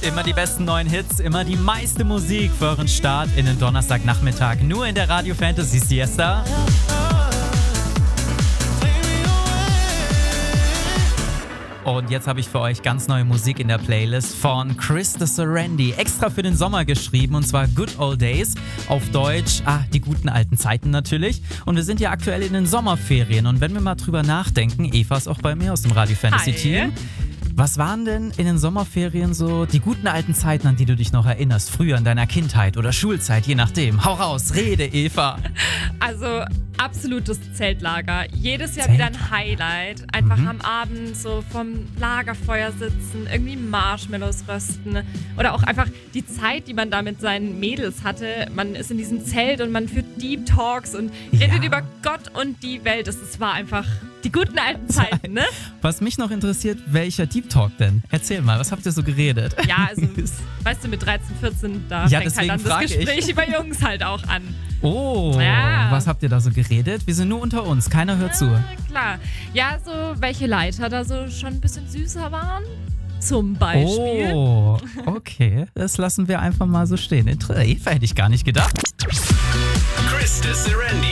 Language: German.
Immer die besten neuen Hits, immer die meiste Musik für euren Start in den Donnerstagnachmittag. Nur in der Radio Fantasy Siesta. Und jetzt habe ich für euch ganz neue Musik in der Playlist von Chris the Serendy. Extra für den Sommer geschrieben, und zwar Good Old Days. Auf Deutsch, die guten alten Zeiten natürlich. Und wir sind ja aktuell in den Sommerferien. Und wenn wir mal drüber nachdenken, Eva ist auch bei mir aus dem Radio Fantasy Team. Was waren denn in den Sommerferien so die guten alten Zeiten, an die du dich noch erinnerst? Früher in deiner Kindheit oder Schulzeit, je nachdem. Hau raus, rede, Eva. Also absolutes Zeltlager. Jedes Jahr wieder ein Highlight. Einfach am Abend so vom Lagerfeuer sitzen, irgendwie Marshmallows rösten. Oder auch einfach die Zeit, die man da mit seinen Mädels hatte. Man ist in diesem Zelt und man führt Deep Talks und redet über Gott und die Welt. Das war einfach die guten alten Zeiten, ne? Was mich noch interessiert, welcher Deep Talk denn? Erzähl mal, was habt ihr so geredet? Ja, also, weißt du, mit 13, 14, da fängt halt dann das Gespräch über Jungs halt auch an. Oh, was habt ihr da so geredet? Wir sind nur unter uns, keiner hört zu. Klar. Ja, so welche Leiter da so schon ein bisschen süßer waren. Zum Beispiel. Oh, okay. Das lassen wir einfach mal so stehen. Eva hätte ich gar nicht gedacht. Chris the Serendy.